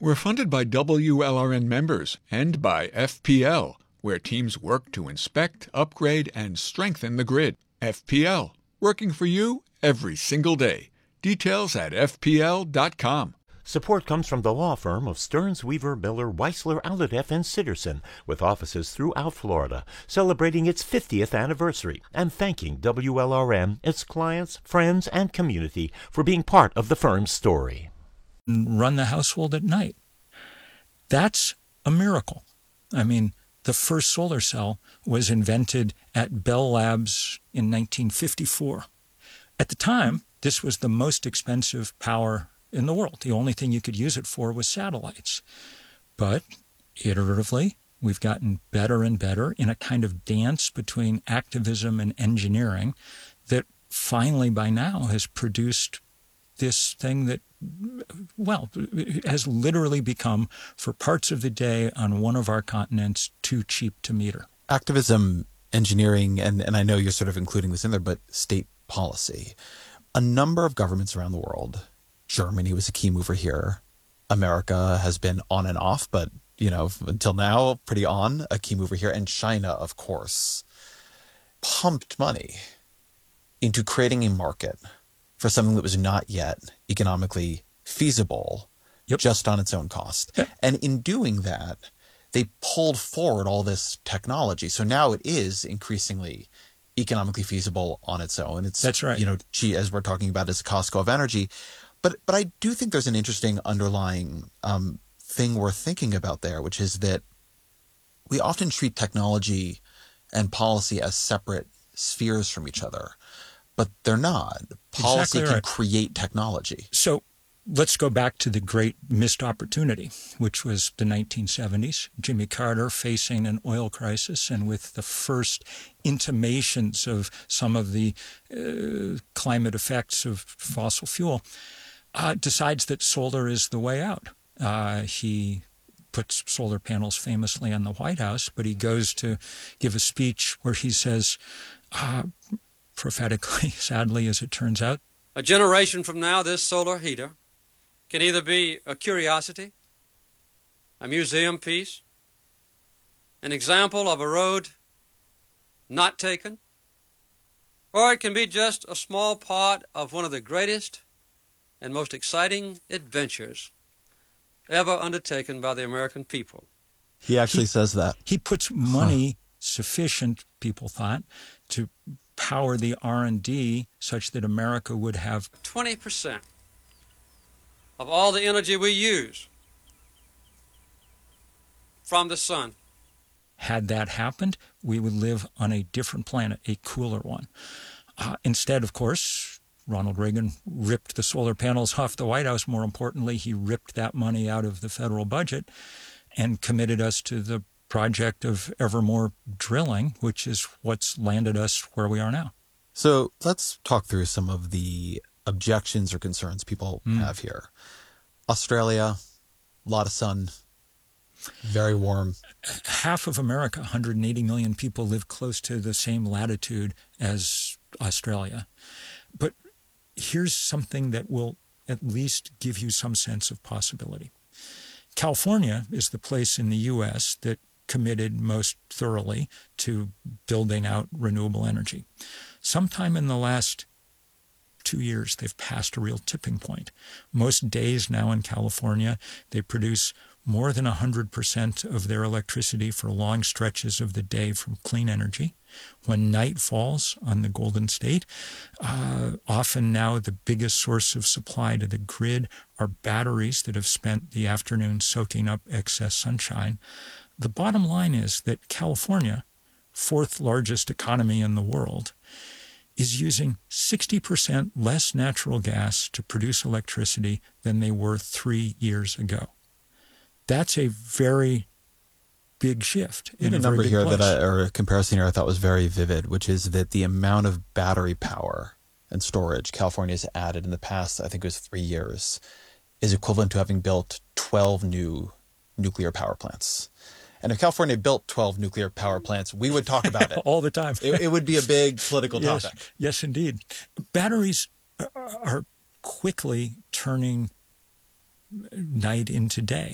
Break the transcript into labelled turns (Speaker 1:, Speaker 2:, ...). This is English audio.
Speaker 1: We're funded by WLRN members and by FPL, where teams work to inspect, upgrade, and strengthen the grid. FPL, working for you every single day. Details at fpl.com.
Speaker 2: Support comes from the law firm of Stearns, Weaver, Miller, Weissler, Alladaff, and Sitterson, with offices throughout Florida, celebrating its 50th anniversary and thanking WLRM, its clients, friends, and community for being part of the firm's story.
Speaker 3: Run the household at night. That's a miracle. I mean, the first solar cell was invented at Bell Labs in 1954. At the time, this was the most expensive power in the world. The only thing you could use it for was satellites. But iteratively, we've gotten better and better in a kind of dance between activism and engineering that finally by now has produced this thing that, well, has literally become, for parts of the day on one of our continents, too cheap to meter.
Speaker 4: Activism, engineering, and I know you're sort of including this in there, but state policy. A number of governments around the world, Germany was a key mover here. America has been on and off, but, until now, pretty on, a key mover here. And China, of course, pumped money into creating a market for something that was not yet economically feasible, just on its own cost.
Speaker 3: Yep.
Speaker 4: And in doing that, they pulled forward all this technology. So now it is increasingly economically feasible on its own.
Speaker 3: That's right.
Speaker 4: As we're talking about, is Costco of energy. But I do think there's an interesting underlying thing we're thinking about there, which is that we often treat technology and policy as separate spheres from each other, but they're not. Policy
Speaker 3: Exactly
Speaker 4: can
Speaker 3: right.
Speaker 4: create technology.
Speaker 3: So let's go back to the great missed opportunity, which was the 1970s. Jimmy Carter facing an oil crisis, and with the first intimations of some of the climate effects of fossil fuel, decides that solar is the way out. He puts solar panels famously on the White House, but he goes to give a speech where he says, prophetically, sadly as it turns out,
Speaker 5: a generation from now, this solar heater can either be a curiosity, a museum piece, an example of a road not taken, or it can be just a small part of one of the greatest and most exciting adventures ever undertaken by the American people.
Speaker 4: He actually says that.
Speaker 3: He puts money sufficient, people thought, to power the R&D such that America would have
Speaker 5: 20% of all the energy we use from the sun.
Speaker 3: Had that happened, we would live on a different planet, a cooler one. Instead, of course, Ronald Reagan ripped the solar panels off the White House. More importantly, he ripped that money out of the federal budget and committed us to the project of ever more drilling, which is what's landed us where we are now.
Speaker 4: So let's talk through some of the objections or concerns people have here. Australia, a lot of sun, very warm.
Speaker 3: Half of America, 180 million people, live close to the same latitude as Australia. But here's something that will at least give you some sense of possibility. California is the place in the U.S. that committed most thoroughly to building out renewable energy. Sometime in the last 2 years, they've passed a real tipping point. Most days now in California, they produce more than 100% of their electricity for long stretches of the day from clean energy. When night falls on the Golden State, often now the biggest source of supply to the grid are batteries that have spent the afternoon soaking up excess sunshine. The bottom line is that California, fourth largest economy in the world, is using 60% less natural gas to produce electricity than they were 3 years ago. That's a very big shift.
Speaker 4: In a number here or a comparison here I thought was very vivid, which is that the amount of battery power and storage California has added in the past, I think it was 3 years, is equivalent to having built 12 new nuclear power plants. And if California built 12 nuclear power plants, we would talk about it.
Speaker 3: All the time.
Speaker 4: It would be a big political topic.
Speaker 3: Yes, indeed. Batteries are quickly turning night into day.